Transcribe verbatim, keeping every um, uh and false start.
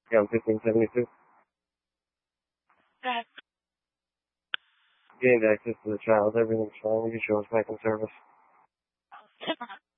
Yeah, I'm fifteen seventy-two. Go ahead. Gained access to the child. Everything's fine. You can show us back in service. ten